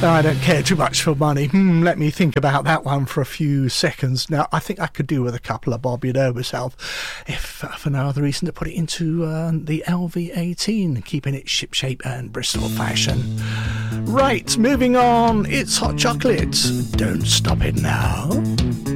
I don't care too much for money. Let me think about that one for a few seconds. Now, I think I could do with a couple of Bob, you know myself, if for no other reason to put it into the LV18, keeping it shipshape and Bristol fashion. Right, moving on. It's Hot Chocolate. Don't stop it now.